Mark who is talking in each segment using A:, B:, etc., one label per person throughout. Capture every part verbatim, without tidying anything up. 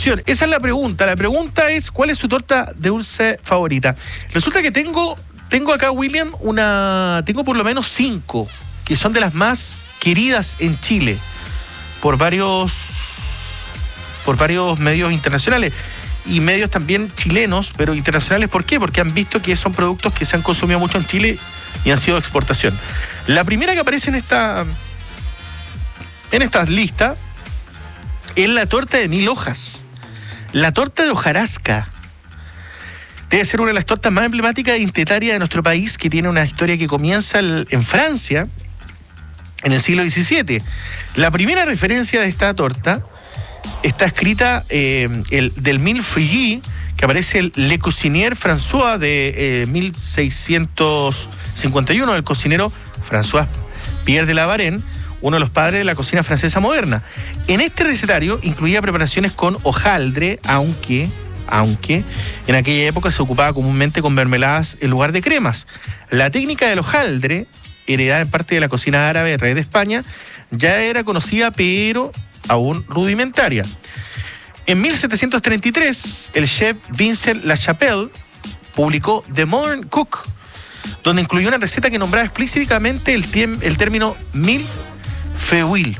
A: exportación. Esa es la pregunta. La pregunta es, ¿cuál es su torta de dulce favorita? Resulta que tengo, tengo acá, William, una, tengo por lo menos cinco, que son de las más queridas en Chile, por varios, por varios medios internacionales. Y medios también chilenos, pero internacionales. ¿Por qué? Porque han visto que son productos que se han consumido mucho en Chile y han sido de exportación. La primera que aparece en esta, en esta lista es la torta de mil hojas. La torta de hojarasca. Debe ser una de las tortas más emblemáticas e identitarias de nuestro país, que tiene una historia que comienza en Francia en el siglo diecisiete. La primera referencia de esta torta está escrita eh, el, del Millefeuille, que aparece el Le Cuisinier François de eh, mil seiscientos cincuenta y uno, del cocinero François Pierre de la Varenne, uno de los padres de la cocina francesa moderna. En este recetario incluía preparaciones con hojaldre, aunque, aunque en aquella época se ocupaba comúnmente con mermeladas en lugar de cremas. La técnica del hojaldre, heredada en parte de la cocina árabe del rey de España, ya era conocida, pero aún rudimentaria. En mil setecientos treinta y tres, el chef Vincent Lachapelle publicó The Modern Cook, donde incluyó una receta que nombraba explícitamente el, tiem- el término millefeuille,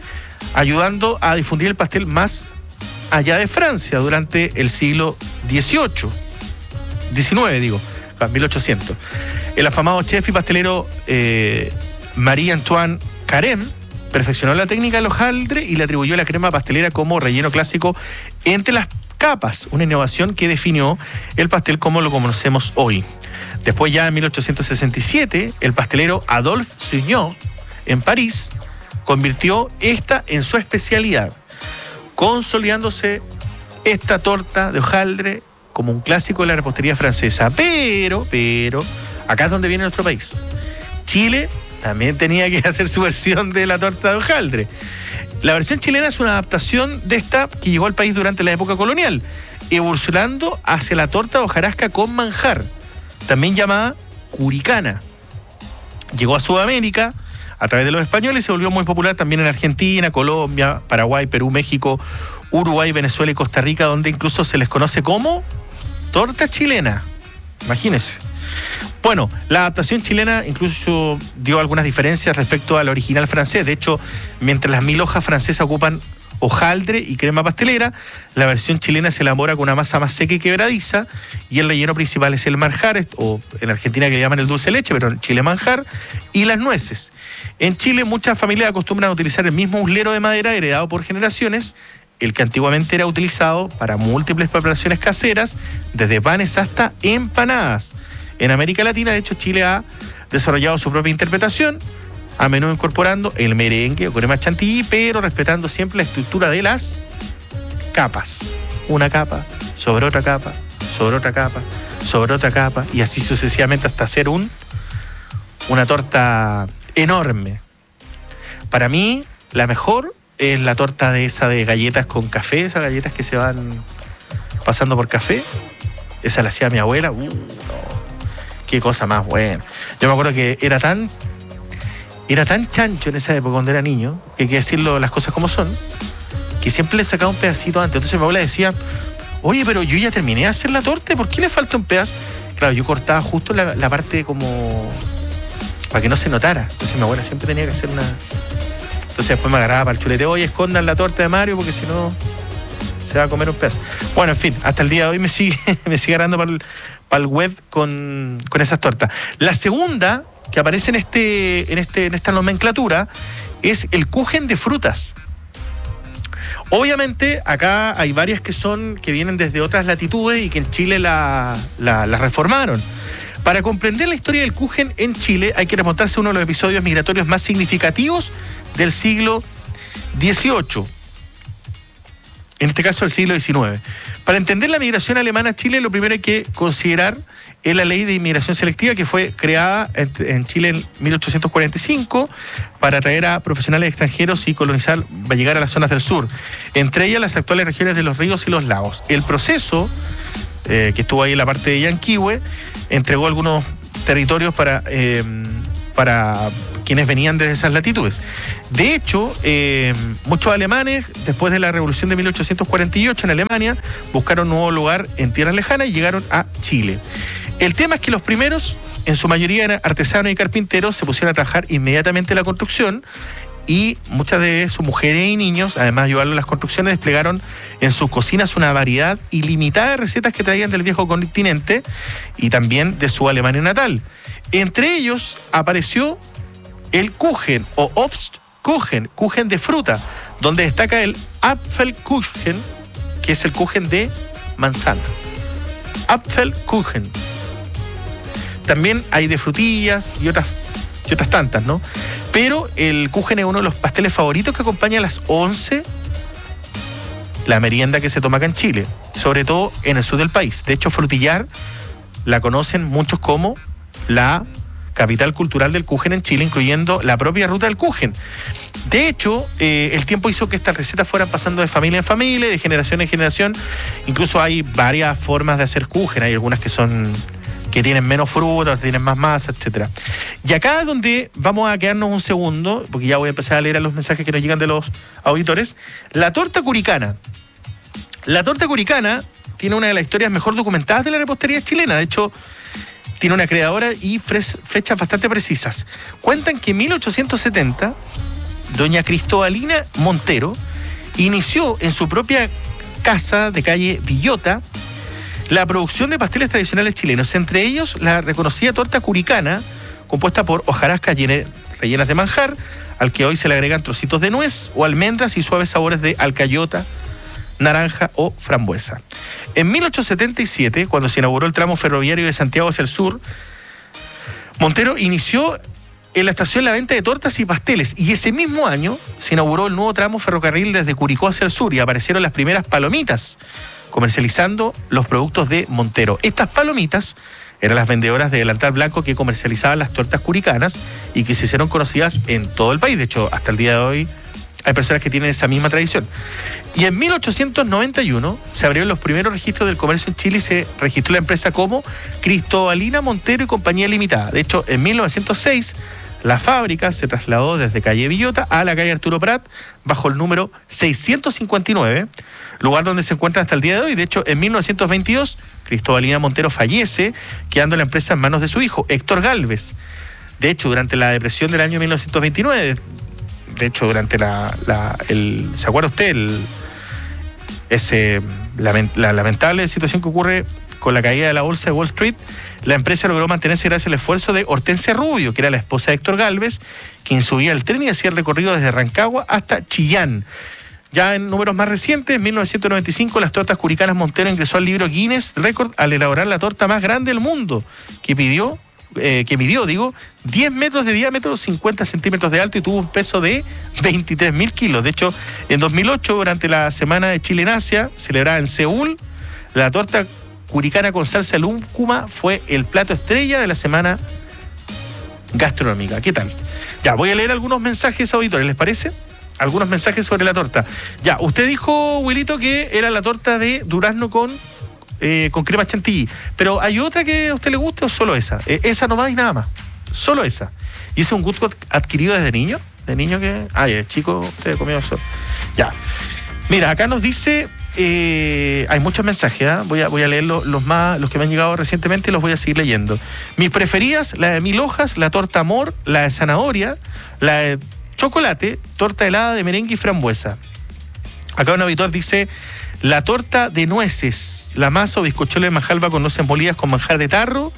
A: ayudando a difundir el pastel más allá de Francia durante el siglo dieciocho, diecinueve, digo, mil ochocientos. El afamado chef y pastelero eh, Marie-Antoine Carême perfeccionó la técnica del hojaldre y le atribuyó la crema pastelera como relleno clásico entre las capas, una innovación que definió el pastel como lo conocemos hoy. Después, ya en mil ochocientos sesenta y siete, el pastelero Adolphe Suignot, en París, convirtió esta en su especialidad, consolidándose esta torta de hojaldre como un clásico de la repostería francesa. Pero, pero, acá es donde viene nuestro país. Chile también tenía que hacer su versión de la torta de hojaldre. La versión chilena es una adaptación de esta que llegó al país durante la época colonial, evolucionando hacia la torta de hojarasca con manjar, también llamada curicana. Llegó a Sudamérica a través de los españoles y se volvió muy popular también en Argentina, Colombia, Paraguay, Perú, México, Uruguay, Venezuela y Costa Rica, donde incluso se les conoce como torta chilena. Imagínense. Bueno, la adaptación chilena incluso dio algunas diferencias respecto al original francés. De hecho, mientras las mil hojas francesas ocupan hojaldre y crema pastelera, la versión chilena se elabora con una masa más seca y quebradiza, y el relleno principal es el manjar, o en Argentina que le llaman el dulce de leche, pero en Chile manjar, y las nueces. En Chile muchas familias acostumbran a utilizar el mismo uslero de madera heredado por generaciones, el que antiguamente era utilizado para múltiples preparaciones caseras, desde panes hasta empanadas. En América Latina, de hecho, Chile ha desarrollado su propia interpretación, a menudo incorporando el merengue o crema chantilly, pero respetando siempre la estructura de las capas. Una capa, sobre otra capa, sobre otra capa, sobre otra capa, y así sucesivamente hasta hacer un, una torta enorme. Para mí, la mejor es la torta de esa de galletas con café, esas galletas que se van pasando por café. Esa la hacía mi abuela. Uh, no. Qué cosa más buena. Yo me acuerdo que era tan era tan chancho en esa época cuando era niño, que hay que decirlo las cosas como son, que siempre le sacaba un pedacito antes. Entonces mi abuela decía, oye, pero yo ya terminé de hacer la torta, ¿por qué le falta un pedazo? Claro, yo cortaba justo la, la parte como para que no se notara. Entonces mi abuela siempre tenía que hacer una... Entonces después me agarraba para el chulete, oye, escondan la torta de Mario porque si no se va a comer un pedazo. Bueno, en fin, hasta el día de hoy me sigue, me sigue agarrando para el, para el web con, con esas tortas. La segunda que aparece en este, en este, en esta nomenclatura es el Kuchen de frutas. Obviamente acá hay varias que son, que vienen desde otras latitudes y que en Chile la, la, la reformaron. Para comprender la historia del Kuchen en Chile hay que remontarse a uno de los episodios migratorios más significativos del siglo dieciocho. En este caso, el siglo diecinueve. Para entender la migración alemana a Chile, lo primero hay que considerar es la ley de inmigración selectiva que fue creada en Chile en mil ochocientos cuarenta y cinco para atraer a profesionales extranjeros y colonizar, va a llegar a las zonas del sur, entre ellas las actuales regiones de los ríos y los lagos. El proceso, eh, que estuvo ahí en la parte de Yanquihue, entregó algunos territorios para, eh, para quienes venían desde esas latitudes. De hecho, eh, muchos alemanes, después de la Revolución de mil ochocientos cuarenta y ocho en Alemania, buscaron un nuevo lugar en tierras lejanas y llegaron a Chile. El tema es que los primeros, en su mayoría eran artesanos y carpinteros, se pusieron a trabajar inmediatamente en la construcción y muchas de sus mujeres y niños, además de ayudarlo en las construcciones, desplegaron en sus cocinas una variedad ilimitada de recetas que traían del viejo continente y también de su Alemania natal. Entre ellos apareció el Kuchen o Obstkuchen, Kuchen de fruta, donde destaca el Apfelkuchen, que es el Kuchen de manzana. Apfelkuchen. También hay de frutillas y otras, y otras tantas, ¿no? Pero el Kuchen es uno de los pasteles favoritos que acompaña a las once, la merienda que se toma acá en Chile, sobre todo en el sur del país. De hecho, Frutillar la conocen muchos como la capital cultural del Kuchen en Chile, incluyendo la propia ruta del Kuchen. De hecho, eh, el tiempo hizo que estas recetas fueran pasando de familia en familia, de generación en generación. Incluso hay varias formas de hacer Kuchen. Hay algunas que son que tienen menos fruta, otras tienen más masa, etcétera. Y acá es donde vamos a quedarnos un segundo, porque ya voy a empezar a leer los mensajes que nos llegan de los auditores. La torta curicana. La torta curicana tiene una de las historias mejor documentadas de la repostería chilena. De hecho, tiene una creadora y fechas bastante precisas. Cuentan que en mil ochocientos setenta, doña Cristobalina Montero inició en su propia casa de calle Villota la producción de pasteles tradicionales chilenos, entre ellos la reconocida torta curicana, compuesta por hojarascas rellenas de manjar, al que hoy se le agregan trocitos de nuez o almendras y suaves sabores de alcayota, naranja o frambuesa. En mil ochocientos setenta y siete, cuando se inauguró el tramo ferroviario de Santiago hacia el sur, Montero inició en la estación la venta de tortas y pasteles, y ese mismo año se inauguró el nuevo tramo ferrocarril desde Curicó hacia el sur y aparecieron las primeras palomitas, comercializando los productos de Montero. Estas palomitas eran las vendedoras de delantal blanco que comercializaban las tortas curicanas y que se hicieron conocidas en todo el país. De hecho, hasta el día de hoy hay personas que tienen esa misma tradición. Y en mil ochocientos noventa y uno se abrieron los primeros registros del comercio en Chile y se registró la empresa como Cristobalina Montero y Compañía Limitada. De hecho, en mil novecientos seis la fábrica se trasladó desde calle Villota a la calle Arturo Prat bajo el número seiscientos cincuenta y nueve, lugar donde se encuentra hasta el día de hoy. De hecho, en mil novecientos veintidós, Cristobalina Montero fallece, quedando la empresa en manos de su hijo, Héctor Galvez. De hecho, durante la depresión del año mil novecientos veintinueve, de hecho, durante la... la el, ¿se acuerda usted? El, ese, la, la lamentable situación que ocurre con la caída de la bolsa de Wall Street, la empresa logró mantenerse gracias al esfuerzo de Hortensia Rubio, que era la esposa de Héctor Galvez, quien subía el tren y hacía el recorrido desde Rancagua hasta Chillán. Ya en números más recientes, en mil novecientos noventa y cinco, las tortas curicanas Montero ingresó al libro Guinness Record al elaborar la torta más grande del mundo, que pidió, eh, que midió, digo, diez metros de diámetro, cincuenta centímetros de alto y tuvo un peso de veintitrés mil kilos. De hecho, en dos mil ocho, durante la Semana de Chile en Asia, celebrada en Seúl, la torta curicana con salsa de lúcuma fue el plato estrella de la semana gastronómica. ¿Qué tal? Ya, voy a leer algunos mensajes auditores, ¿les parece? Algunos mensajes sobre la torta. Ya, usted dijo, Wilito, que era la torta de durazno con, eh, con crema chantilly. Pero ¿hay otra que a usted le guste o solo esa? Eh, esa nomás y nada más. Solo esa. ¿Y ese es un gusto adquirido desde niño? ¿De niño que...? Ay, el chico, usted comió eso. Ya. Mira, acá nos dice... Eh, hay muchos mensajes, ¿eh? voy, a, voy a leer los, los, más, los que me han llegado recientemente y los voy a seguir leyendo. Mis preferidas, la de mil hojas, la torta amor, la de zanahoria, la de chocolate, torta helada de merengue y frambuesa. Acá un auditor dice, la torta de nueces, la masa o bizcochuelo de majalba con nueces molidas con manjar de tarro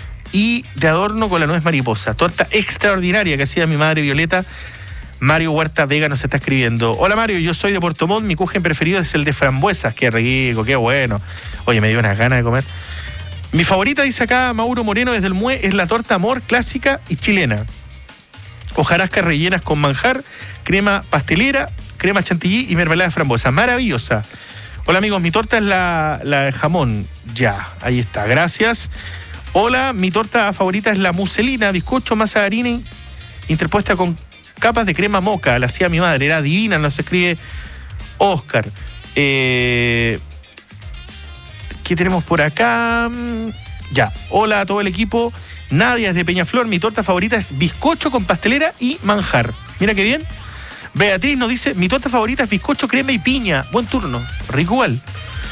A: y de adorno con la nuez mariposa. Torta extraordinaria que hacía mi madre Violeta. Mario Huerta Vega nos está escribiendo. Hola Mario, yo soy de Puerto Montt, mi kuchen preferido es el de frambuesas. Qué rico, qué bueno. Oye, me dio unas ganas de comer. Mi favorita, dice acá Mauro Moreno desde el Mue, es la torta amor clásica y chilena. Hojarascas rellenas con manjar, crema pastelera, crema chantilly y mermelada de frambuesa. Maravillosa. Hola amigos, mi torta es la, la de jamón. Ya, ahí está, gracias. Hola, mi torta favorita es la muselina, bizcocho, masa de harina interpuesta con capas de crema moca, la hacía mi madre, era divina, nos escribe Oscar. Eh, ¿Qué tenemos por acá? Ya. Hola a todo el equipo. Nadia es de Peñaflor. Mi torta favorita es bizcocho con pastelera y manjar. Mira qué bien. Beatriz nos dice, mi torta favorita es bizcocho, crema y piña. Buen turno. Rico igual.